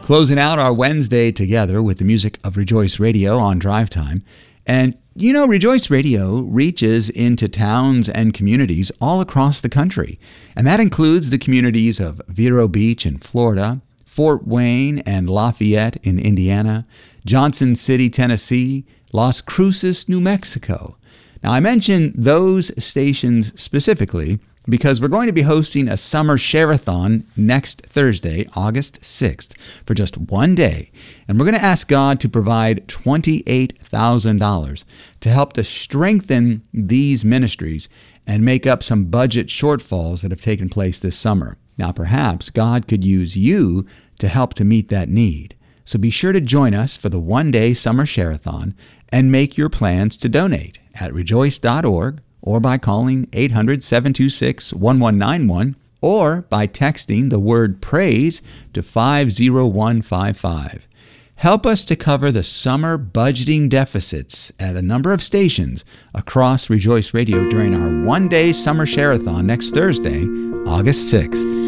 Closing out our Wednesday together with the music of Rejoice Radio on Drive Time. And you know, Rejoice Radio reaches into towns and communities all across the country. And that includes the communities of Vero Beach in Florida, Fort Wayne and Lafayette in Indiana, Johnson City, Tennessee, Las Cruces, New Mexico. Now, I mention those stations specifically because we're going to be hosting a summer share-a-thon next Thursday, August 6th, for just one day. And we're going to ask God to provide $28,000 to help to strengthen these ministries and make up some budget shortfalls that have taken place this summer. Now, perhaps God could use you to help to meet that need. So be sure to join us for the one-day summer share-a-thon and make your plans to donate at rejoice.org or by calling 800-726-1191 or by texting the word praise to 50155. Help us to cover the summer budgeting deficits at a number of stations across Rejoice Radio during our one-day summer share-a-thon next Thursday, August 6th.